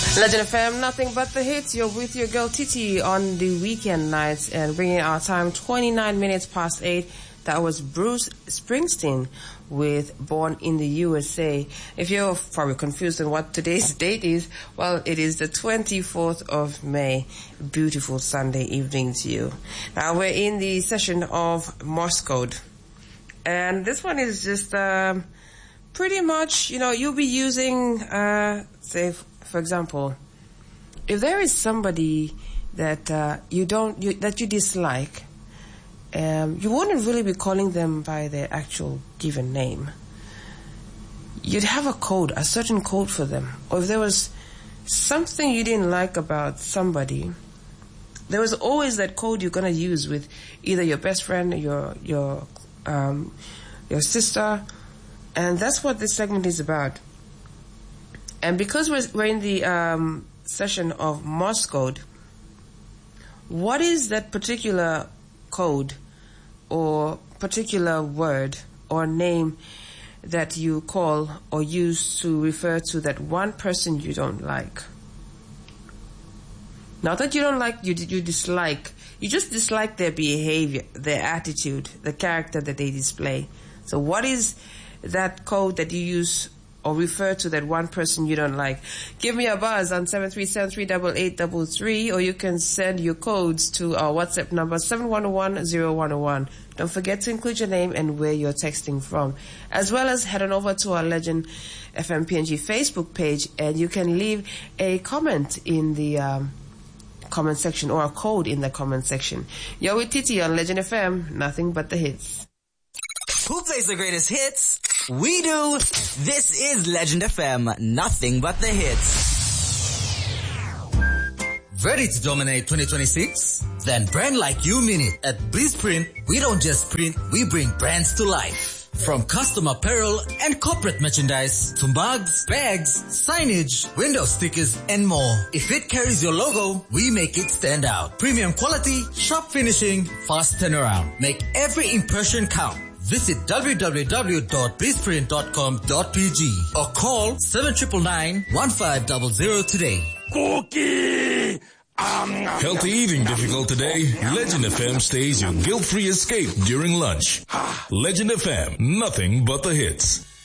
Legend FM, nothing but the hits. You're with your girl Titi on the weekend nights and bringing our time 29 minutes past 8. That was Bruce Springsteen with Born in the USA. If you're probably confused on what today's date is, well, it is the 24th of May. Beautiful Sunday evening to you. Now we're in the session of Morse code. And this one is just pretty much, you'll be using, say, for example, if there is somebody that you dislike, you wouldn't really be calling them by their actual given name. You'd have a certain code for them. Or if there was something you didn't like about somebody, there was always that code you're going to use with either your best friend or your sister. And that's what this segment is about. And because we're in the session of Morse code, what is that particular code or particular word or name that you call or use to refer to that one person you don't like? Not that you don't like, you dislike. You just dislike their behavior, their attitude, the character that they display. So what is that code that you use or refer to that one person you don't like? Give me a buzz on 737-388-33, or you can send your codes to our WhatsApp number 711-0101. Don't forget to include your name and where you're texting from, as well as head on over to our Legend FM PNG Facebook page, and you can leave a comment in the comment section, or a code in the comment section. You're with Titi on Legend FM, nothing but the hits. Who plays the greatest hits? We do. This is Legend FM, nothing but the hits. Ready to dominate 2026? Then brand like you mean it. At BlizzPrint, we don't just print, we bring brands to life. From custom apparel and corporate merchandise to mugs, bags, signage, window stickers, and more. If it carries your logo, we make it stand out. Premium quality, sharp finishing, fast turnaround. Make every impression count. Visit www.blizzprint.com.pg or call 7999-1500 today. Cookie! Healthy eating difficult today? Legend FM stays your guilt-free escape during lunch. Legend FM, nothing but the hits.